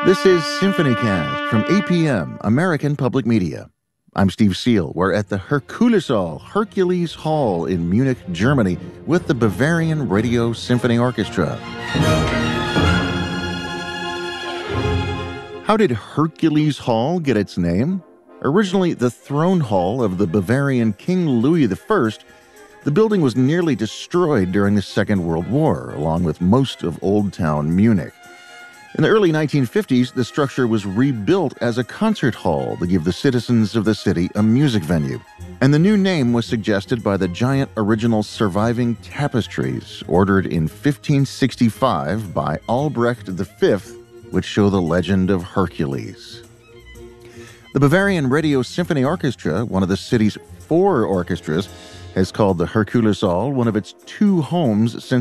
This is SymphonyCast from APM, American Public Media. I'm Steve Seal. We're at the Hercules Hall in Munich, Germany, with the Bavarian Radio Symphony Orchestra. How did Hercules Hall get its name? Originally the throne hall of the Bavarian King Louis I, the building was nearly destroyed during the Second World War, along with most of Old Town Munich. In the early 1950s, the structure was rebuilt as a concert hall to give the citizens of the city a music venue. And the new name was suggested by the giant original surviving tapestries ordered in 1565 by Albrecht V, which show the legend of Hercules. The Bavarian Radio Symphony Orchestra, one of the city's 4 orchestras, has called the Hercules Hall one of its 2 homes since